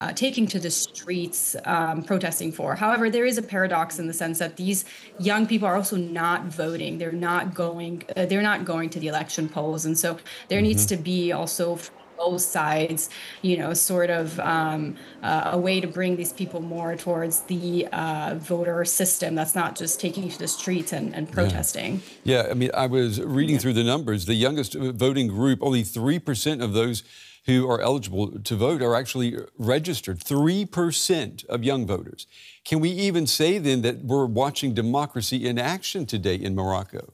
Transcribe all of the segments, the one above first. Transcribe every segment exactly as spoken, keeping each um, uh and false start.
uh, taking to the streets, um, protesting for. However, there is a paradox in the sense that these young people are also not voting. They're not going. Uh, they're not going to the election polls, and so there needs Hmm. to be also both sides, you know, sort of um, uh, a way to bring these people more towards the uh, voter system that's not just taking to the streets and, and Yeah. protesting. Yeah. I mean, I was reading Yeah. through the numbers. The youngest voting group, only three percent of those who are eligible to vote are actually registered. three percent of young voters. Can we even say then that we're watching democracy in action today in Morocco?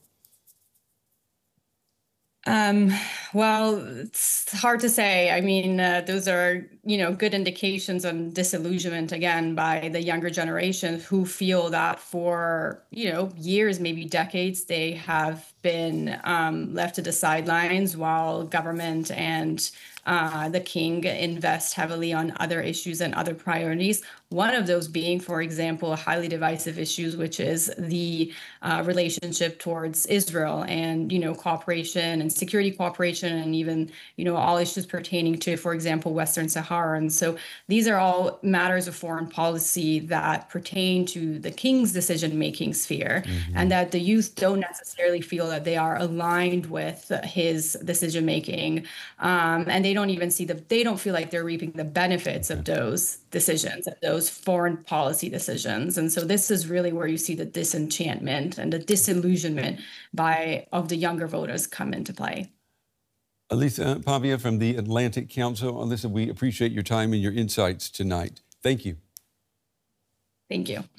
Um, well, it's hard to say. I mean, uh, those are, you know, good indications on disillusionment again by the younger generation who feel that for, you know, years, maybe decades, they have been um, left to the sidelines while government and uh, the king invest heavily on other issues and other priorities. One of those being, for example, highly divisive issues, which is the uh, relationship towards Israel and, you know, cooperation and security cooperation, and even, you know, all issues pertaining to, for example, Western Sahara. And so these are all matters of foreign policy that pertain to the king's decision-making sphere, Hmm. and that the youth don't necessarily feel that they are aligned with his decision-making, um, and they don't even see the they don't feel like they're reaping the benefits of those decisions, of those foreign policy decisions. And so this is really where you see the disenchantment and the disillusionment by of the younger voters come into play. Alisa Pavia from the Atlantic Council. Alisa, we appreciate your time and your insights tonight. Thank you. Thank you.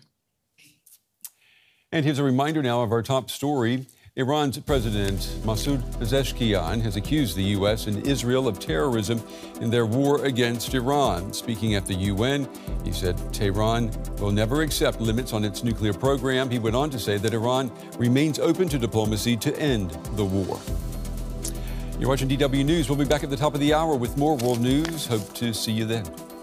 And here's a reminder now of our top story. Iran's President Masoud Pezeshkian has accused the U S and Israel of terrorism in their war against Iran. Speaking at the U N, he said Tehran will never accept limits on its nuclear program. He went on to say that Iran remains open to diplomacy to end the war. You're watching D W News. We'll be back at the top of the hour with more world news. Hope to see you then.